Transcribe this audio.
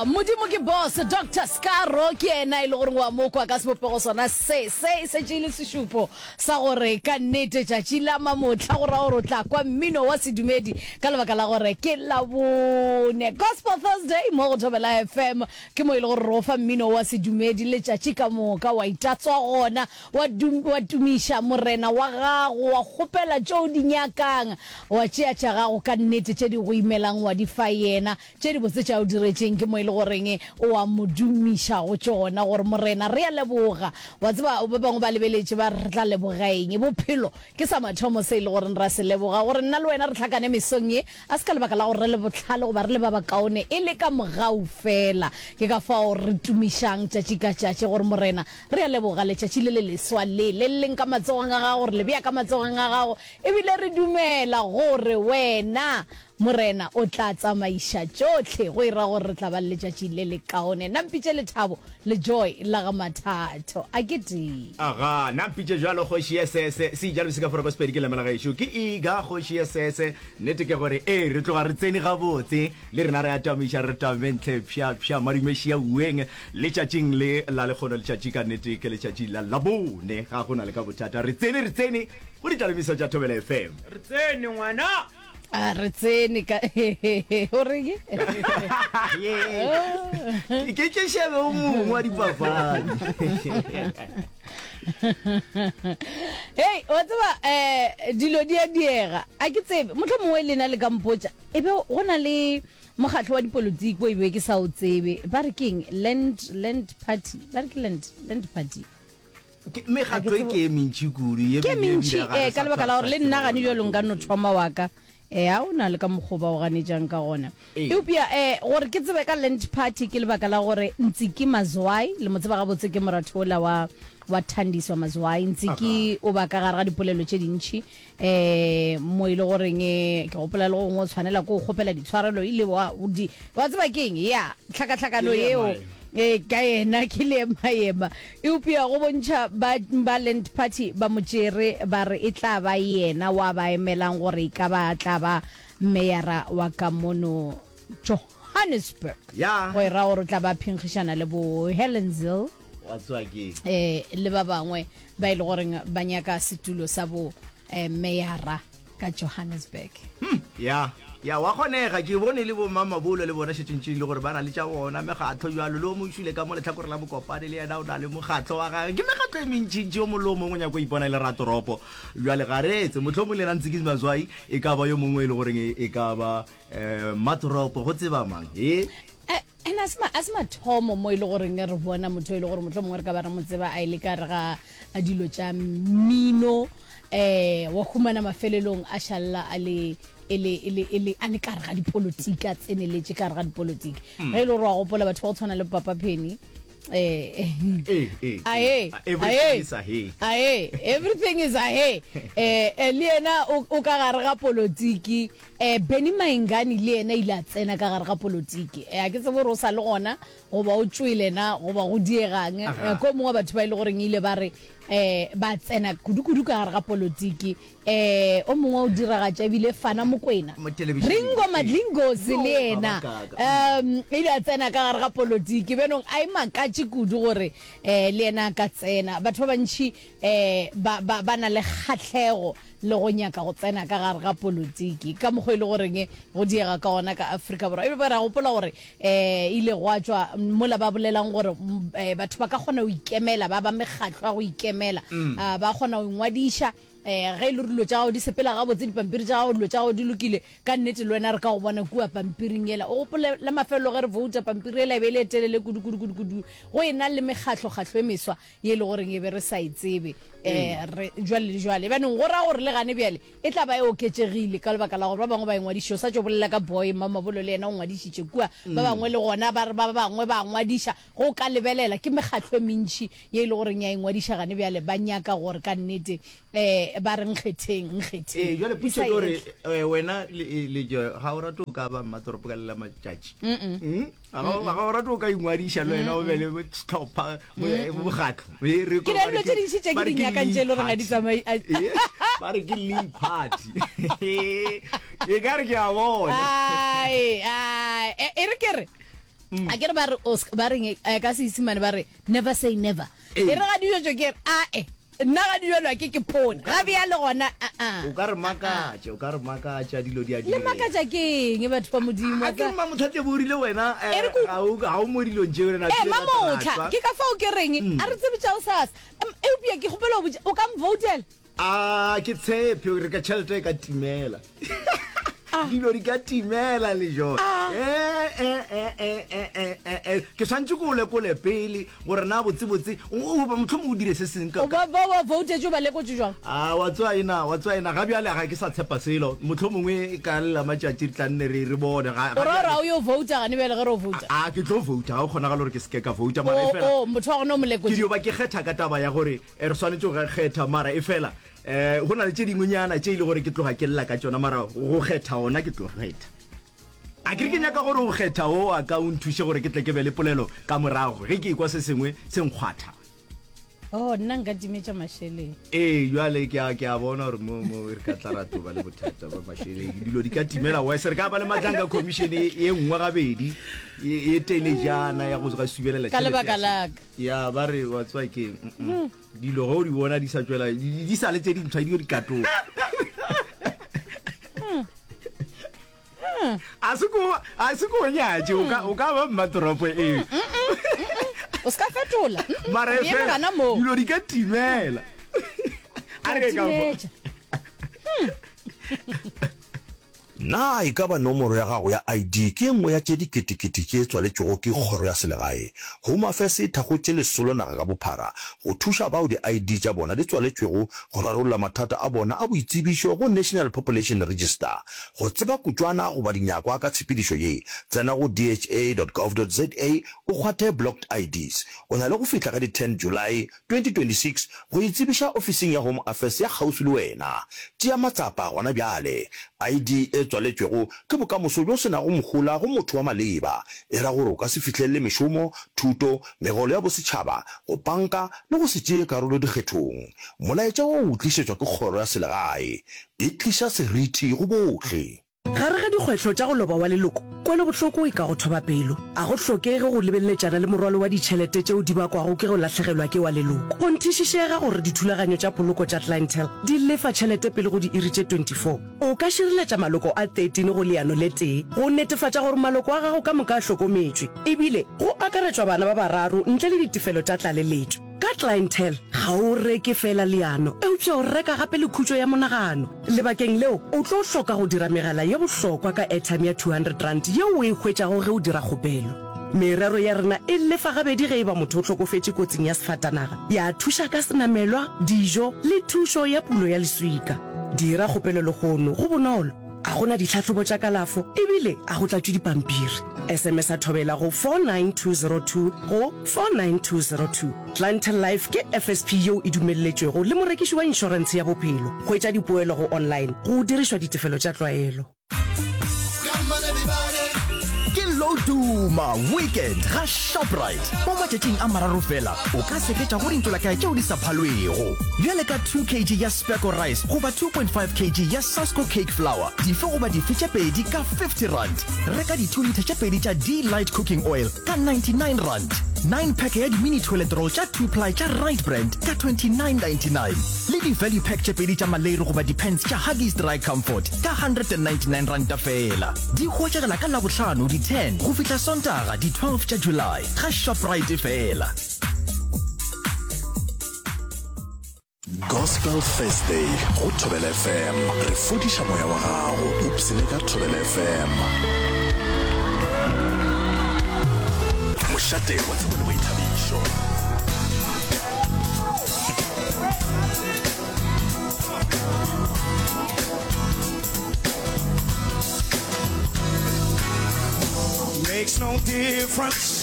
Modimo ke boss Dr. Skaro ke ena ile gore wa mo kwa ka sebopego sona se jile seshupo sa gore ka nnete tšatši la mamotla gore o tla kwa mmino wa sedumedi ka lebaka la gore ke la bone Gospel Thursday mo go Thobela FM ke mo ile gore ro fa mmino wa sedumedi le tšatši ka moka wa itatswa gona wa tumisha morena wa gago wa gopela tšeo di nyakang wa tšea tša gago ka nnete tše di go imelang wa di fa yena tše di botse tša o diretseng ke mo ile goreng o a modumisha go tšona gore morena re ya leboga wa tseba ba bangwe ba lebeletše ba re tla lebogaeng bophelo ke sa mathomo se ile gore ra se leboga gore nna le wena re tlhakane mesong ye a se ka lebaka la gore re le botlhale go ba re le ba bakaone e le ka mogau fela ke ka fao re tumišang tšatši ka tšatši gore morena re ya leboga letšatši le leswa le leng ka matsogong a gago gore le bea ka matsogong a gago ebile re dumela gore wena morena o tla tsamaiša tšotlhe go ira gore re tla ba letšatši le le kaone nampitše lethabo le joy la ga mathato a ke tee aga nampitše jalo kgoši ya sese se jalo se ka fora ko sepedi ke lemela gaešo ke iga kgoši ya sese nnete ke gore re tloga re tsene gabotse le rena re atamiša re tamentle pša marimešia ueng letšatšing le la lekgono letšatši ka nnete ke letšatši la labone ga go na le ka bothata re tsene go ditalemiso tša Thobela FM re tsene ngwana re tsene ka o reng ke shebe o mongwe wa dipapadi hey o tseba dilo di a diega a ke tsebe motho mongwe le na le ka mpotsa ebe go na le mogatlo wa dipolotiki bo ibe ke sa o tsebe ba re keng land party ba re ke land party me gatlo ke mentši kudu ke mentši ka lebaka la gore le nna gane jalo nka no thoma wa ka a o na le ka mokgoba o ganetšang ka gona eupia gore ke tsebe ka land party ke lebaka la gore Ntsiki Mazwai le mo tseba gabotse ke morathola wa Thandiswa Mazwai Ntsiki o ba ka gare ga dipolelo tše dintšhi mo ile goreng ke gopola le gongwe o tshwanela ko o kgopela ditshwarelo ile wa tseba keng ya tlhakatlhakano yeo ka yena ke le maema eupia go bontšha ba land party ba motšere ba re e tla ba yena wa ba emelang gore e ka ba tla ba meyara wa ka mono Johannesburg go ira gore o tla ba phenkgišana le bo Helensville le ba bangwe ba ile goreng ba nyaka setulo sa bo meyara ka Johannesburg ya wa kgonega ke bone le bo mama bolo le bona šetšintšing le gore ba na le tša bona megatlo jalo le o mo išwile ka mo letlhakore la bokopane le yena o na le mogatlo wa gage ke megatlo e mentšintši o molo o mongwe nyako ipona le ratoropo jale garetse motlho mo le na Ntsiki Mazwai e ka ba yo mongwe e le goreng e ka ba matoropo go tseba mang ena a se mathomo mo ile goreng re bona motho ile gore motlho mongwe re ka ba re mo tseba a ile ka re ga a dilo tša mmino wa khumana mafelelong a shalla ele a ne ka re ga dipolotiki a tseneletse ka re ga dipolotiki ge ile gore wa gopola batho ba go tshwana le Papa Penny everything is le ena o ka gare ga polotiki Benny Maingani le ena ile a tsena ka gare ga polotiki a ke tsebe gore o sa le gona goba o tswile na goba go diegang ko mongwe batho ba ile goreng ile ba re ba tsena kudu ka gare ga polotiki o mongwe o diragatša ebile Fana Mokwena Ringo Madlingozi le ena ile a tsena ka gare ga polotiki benong a imakatše kudu gore le ena ka tsena batho ba bantšhi ba na le kgatlhego le go nyaka go tsena ka gare ga polotiki ka mokgwa ile goreng go diega ka gona ka Afrika Borwa ebe ba ra gopola gore ile go a tswa mola ba bolelang gore batho ba ka kgona go ikemela ba megatlo a go ikemela ba kgona go ngwadiša ge ile dilo tša gago di sepela gabotse dipampiri tša gago dilo tša gago di lokile ka nnete le wena re ka go bona kua pampiring ela o gopole le mafelelo ge re vouta pampiri ela e be e le telele kudu go e na le mekgatlo e meswa ye le goreng e be re sa e tsebe jwale banong go raya gore le gane bjale e tla ba e oketšegile ka lebaka la gore ba bangwe ba engwadiša o sa tšo bolela ka boy mamabolo le ena o ngwadišitše kua ba bangwe le gona ba bangwe ba ngwadiša go ka lebelela ke mekgatlo e mentši ye e le goreng ya engwadiša gane bjale ba nyaka gore ka nnete ba re nkgetheng jwale puso ke gore wena ga o rate o ka ba mmatoropo ka lela matšatši ga o rate o ka ingwadiša le wena o be le tlhopha bogatlo ke na dilo tše dintšhi tše ke di nyakantše le gore ga di tsamai ba re ke league party e ka re ke a bona e re kere a ke re ba re ba reng ka Seesimane ba re never say never e re ga dijo tso ke nna ga dijo lo ke phone ga bia le gona o ka re makatša dilo di a le makatša ke eng batho ba modimo a ke mamotlhatse borile wena ga o mo dilong tšeo rena mamotla ke ka fao ke reng a re tsebetšao sasa eupia ke kgopela o ka mvotela ke tshepe re ka tšhelete e ka timela dilo di ka timela le jone ke swantse ko o lekole pele gore na botsebotse motlhomo o dire se seng ba vote jo ba lekotse jwang wa tswaena ga bjale ga ke sa tshepa selo motlho mongwe ka lela matšatši tla nne re bone ra o yo vote gane bjale ge re o vote ke tlo vote ga o kgona ga le gore ke seke ka vote motho wa gona o molekotse ke dio ba ke kgetha ka taba ya gore re swanetse go kgetha mara e fela go na le tše dingwenyana tše ile gore ke tloga ke lela ka tsona mara go kgetha ona ke tlo kgetha a ke re ke nyaka gore o kgetha o a ka o nthuse gore ke tle ke be le polelo ka morago ge ke ikwa se sengwe se nkgwatha nna nka timetša mašheleng jale ke a bona gore mo re ka tla rato ba le bothata ba mašheleng dilo di ka timela wese re ka ba le matlanka commission e nngwe gabedi e telejana ya go ga subelela ka lebaka laka ya ba re wa tswa ke dilo go di bona di sa tswela di sa le tse dintshwa di katong a se ko nyatše o ka ba mmatoropo o ska fetola mara dilo di ka timela na e ka ba nomoro ya gago ya ID ke nngwe ya tše diketekete tše tswaletšego ke kgoro ya selegae Home Affairs e thakgotše lesolo naga ka bophara go thuša bao di-ID tša bona di tswaletšego go rarolla mathata a bona a boitsebišo go National Population Register go tseba kutswana goba dinyakwa ka tshepedišo ye tsena go dha.gov.za o kgwathe blocked IDs o na le go fihla ka di 10 July 2026 go itsebiša ofising ya Home Affairs ya kgauswi le wena tšea matsapa gona bjale ID e tswaletšego ke bokamoso bjo se nago mogola go motho wa maleba e ra gore o ka se fihlelle mešomo thuto megolo ya bosetšhaba go banka le go se tšee karolo dikgethong molaetša wo o tlišetšwa ke kgoro ya selegae e tliša seriti go bohle gare ga dikgwetlho tša go loba wa leloko kwele bohloko e ka go thoba pelo a go hlokege go lebeletšana le morwalo wa ditšhelete tšeo di bakwago ke go lahlegelwa ke wa leloko go nthišišega gore dithulaganyo tša poloko tša clientele di lefa tšhelete pele go di iri tše 24 o ka šireletša maloko a 13 go leano le tee go netefatša gore maloko a gago ka moka a hlokometšwe ebile go akaretšwa bana ba bararo ntle le ditefelo tša tlaleletšo ka clientele ga o reke fela leano eupša o reka gape le khutšo ya monagano lebakeng leo o tlo hloka go dira megala ye bohlokwa ka airtime ya 200 rand yeo o e hwetšago ge o dira kgopelo merero ya rena e lefa gabedi ge e ba motho o hlokofetše kotsing ya sefatanaga ya thuša ka senamelwa dijo le thušo ya pulo ya leswika dira kgopelo legono go bonolo a gona ditlhatlhobo tša kalafo ebile a go tlatšwe dipampiri SMS a thobela go 49202 go 49202 Clientele Life ke FSP yeo e dumelletšwego le morekiši wa inšorense ya bophelo go etša dipoelo go online go dirišwa ditefelo tša tlwaelo Loduma weekend ga Shoprite mo matšatšing a mararo fela o ka seketša go dintolakae tšeo di sa phalwego bjale ka 2 kg ya Speco rice goba 2.5 kg ya Sasco cake flour dife goba dife tše pedi ka 50 rand reka di 2 liter tše pedi tša D-Light cooking oil ka 99 rand 9 pack ya di-mini toilet roll tša 2 ply tša Right Brand ka 29.99 le di-value pack tše pedi tša Malero goba di-pants tša Huggies Dry Comfort ka 199 rand fela di hwetšegela ka labohlano di 10 go fihla sontaga di 12 tša July ga Shoprite fela Gospel Thursday go Thobela FM re fodiša moya wa gago ipsene ka Thobela FM mošate wa tsebone boithabišo Makes no difference